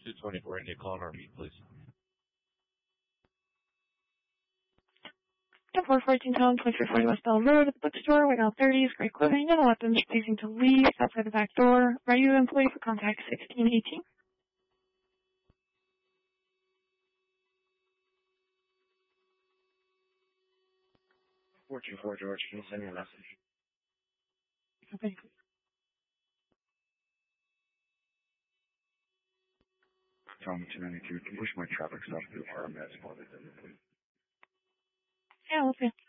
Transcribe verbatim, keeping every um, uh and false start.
two twenty-four India, call an R V, please. ten four fourteen Town, twenty-three forty West Bell Road, at the bookstore, White Out thirties, Great Clothing, and weapons, pleasing to leave outside the back door. Are you an employee for contact sixteen eighteen? four two four George, can you send me a message? Okay. Tom two ninety-two, can you push my traffic stop to the R M S? Yeah, let's see.